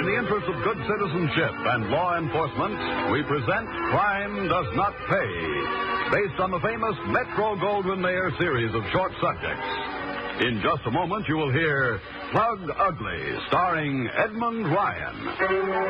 In the interest of good citizenship and law enforcement, we present Crime Does Not Pay, based on the famous Metro-Goldwyn-Mayer series of short subjects. In just a moment, you will hear Plug Ugly, starring Edmund Ryan.